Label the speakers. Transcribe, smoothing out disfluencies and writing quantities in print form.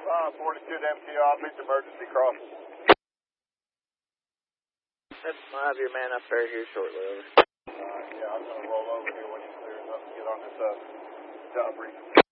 Speaker 1: 42 to MTO, please emergency cross.
Speaker 2: I'll have your man up there here shortly, over.
Speaker 1: Yeah, I'm going to roll over here when he clears up and get on this job brief.